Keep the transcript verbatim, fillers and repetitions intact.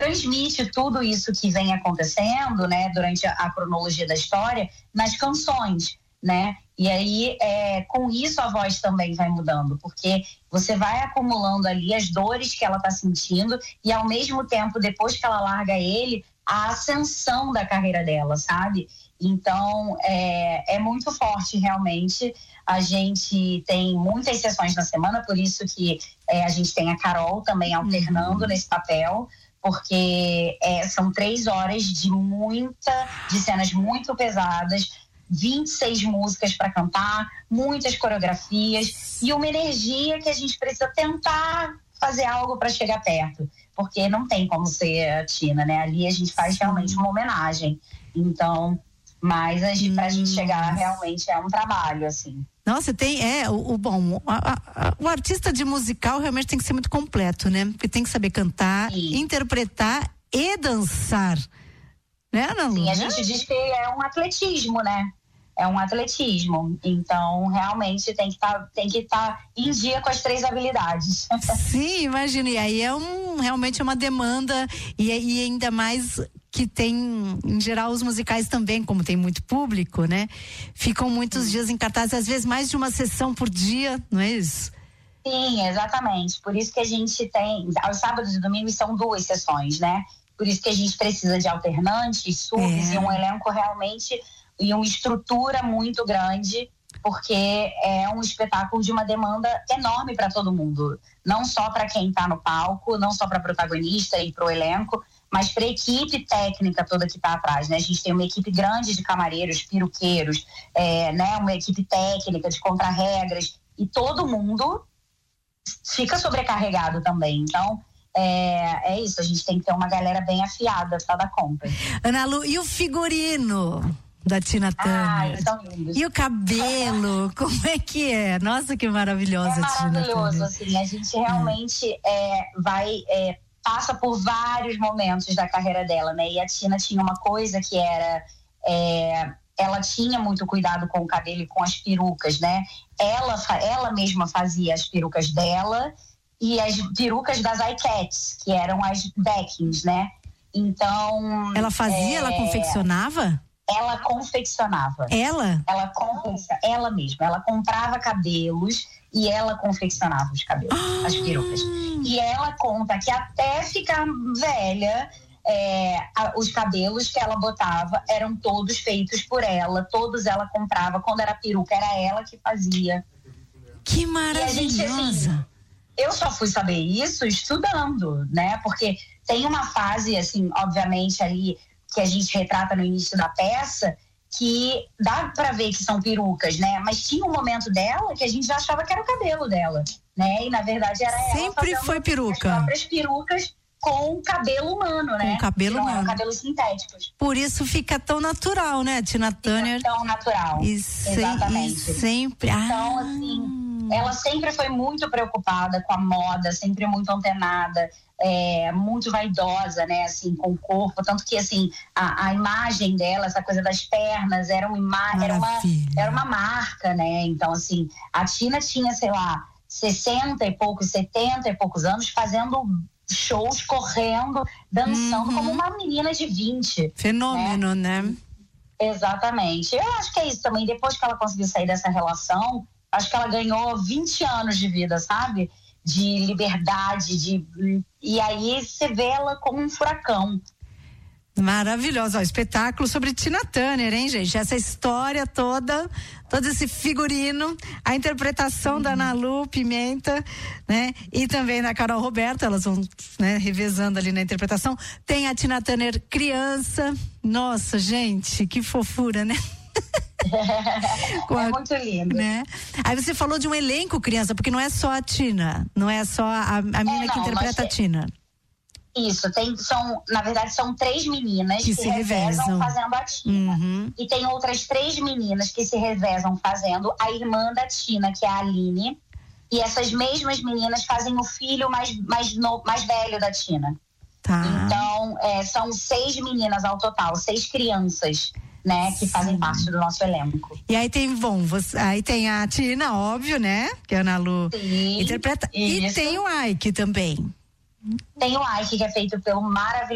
transmite tudo isso que vem acontecendo, né, durante a, a cronologia da história, nas canções, né? E aí, é, com isso, a voz também vai mudando, porque você vai acumulando ali as dores que ela está sentindo e, ao mesmo tempo, depois que ela larga ele, a ascensão da carreira dela, sabe? Então, é, é muito forte, realmente. A gente tem muitas sessões na semana, por isso que é, a gente tem a Carol também alternando uhum. nesse papel, porque é, são três horas de muita, de cenas muito pesadas, vinte e seis músicas para cantar, muitas coreografias e uma energia que a gente precisa tentar fazer algo para chegar perto, porque não tem como ser a Tina, né? Ali a gente faz realmente uma homenagem. Então, mas a gente, hum. pra gente chegar realmente é um trabalho, assim. Nossa, tem, é, o, o bom, a, a, o artista de musical realmente tem que ser muito completo, né? Porque tem que saber cantar, Sim. interpretar e dançar, né, Ana Lu? Sim, a gente diz que é um atletismo, né? É um atletismo, então realmente tem que estar tem que estar em dia com as três habilidades. Sim, imagina, e aí é um, realmente é uma demanda, e, e ainda mais que tem, em geral, os musicais também, como tem muito público, né? Ficam muitos Sim. dias em cartaz, às vezes mais de uma sessão por dia, não é isso? Sim, exatamente, por isso que a gente tem, aos sábados e domingos são duas sessões, né? Por isso que a gente precisa de alternantes, subs é. e um elenco realmente... e uma estrutura muito grande, porque é um espetáculo de uma demanda enorme para todo mundo, não só para quem está no palco, não só para a protagonista e para o elenco, mas para a equipe técnica toda que está atrás, né? A gente tem uma equipe grande de camareiros, peruqueiros, é, né? Uma equipe técnica de contrarregras, e todo mundo fica sobrecarregado também, então é, é isso, a gente tem que ter uma galera bem afiada para dar conta. Ana Lu, e o figurino da Tina Turner? Ah, e o cabelo, como é que é? Nossa, que maravilhosa. É maravilhoso, assim, a gente realmente é. É, vai, é, passa por vários momentos da carreira dela, né? E a Tina tinha uma coisa que era, é, ela tinha muito cuidado com o cabelo e com as perucas, né? Ela, ela mesma fazia as perucas dela e as perucas das iCats, que eram as backings, né? Então... Ela fazia, é, ela confeccionava? Ela confeccionava. Ela? Ela confeccionava, ela mesma. Ela comprava cabelos e ela confeccionava os cabelos, ah. as perucas. E ela conta que até ficar velha, é, a, os cabelos que ela botava eram todos feitos por ela, todos ela comprava. Quando era peruca, era ela que fazia. Que maravilhosa! E a gente, assim, eu só fui saber isso estudando, né? Porque tem uma fase, assim, obviamente ali... que a gente retrata no início da peça, que dá pra ver que são perucas, né? Mas tinha um momento dela que a gente já achava que era o cabelo dela, né? E na verdade era ela sempre foi peruca. As próprias perucas com cabelo humano, né? Com cabelo que não humano. Eram cabelos sintéticos. Por isso fica tão natural, né, Tina Turner? Fica tão natural. E Exatamente. Se, e sempre. Então, ah. assim, ela sempre foi muito preocupada com a moda, sempre muito antenada. É, muito vaidosa, né, assim, com o corpo, tanto que, assim, a, a imagem dela, essa coisa das pernas, era, uma ima- era, uma, era uma marca, né, então, assim, a Tina tinha, sei lá, sessenta e poucos, setenta e poucos anos, fazendo shows, correndo, dançando, uhum. como uma menina de vinte. Fenômeno, né? né? Exatamente. Eu acho que é isso também, depois que ela conseguiu sair dessa relação, acho que ela ganhou vinte anos de vida, sabe? De liberdade, de... e aí você vê ela como um furacão. Maravilhosa, ó, espetáculo sobre Tina Turner, hein, gente? Essa história toda, todo esse figurino, a interpretação uhum. da Ana Lu Pimenta, né? E também da Carol Roberto, elas vão, né, revezando ali na interpretação. Tem a Tina Turner criança, nossa, gente, que fofura, né? É muito lindo, né? Aí você falou de um elenco criança, porque não é só a Tina, não é só a, a menina é, não, que interpreta a Tina. Isso, tem, são, na verdade são três meninas que, que se revezam, revezam fazendo a Tina. Uhum. E tem outras três meninas que se revezam fazendo a irmã da Tina, que é a Aline. E essas mesmas meninas fazem o filho mais, mais, no, mais velho da Tina. Tá. Então, é, são seis meninas ao total, seis crianças, né, que Sim. fazem parte do nosso elenco. E aí tem, bom, você, aí tem a Tina, óbvio, né, que a Ana Lu Sim, interpreta. isso. E tem o Ike também. Tem o Ike, que é feito pelo maravilhoso